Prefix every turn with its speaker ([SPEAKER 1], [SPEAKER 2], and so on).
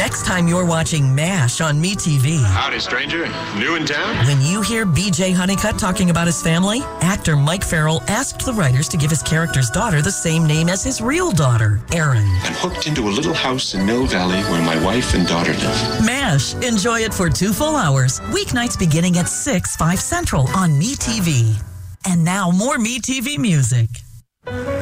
[SPEAKER 1] next time you're watching MASH on MeTV.
[SPEAKER 2] Howdy, stranger. New in town?
[SPEAKER 1] When you hear BJ Honeycutt talking about his family, actor Mike Farrell asked the writers to give his character's daughter the same name as his real daughter, Erin.
[SPEAKER 2] I'm hooked into a little house in Mill Valley where my wife and daughter live.
[SPEAKER 1] MASH. Enjoy it for 2 full hours. Weeknights beginning at 6, 5 Central on MeTV. And now more MeTV music.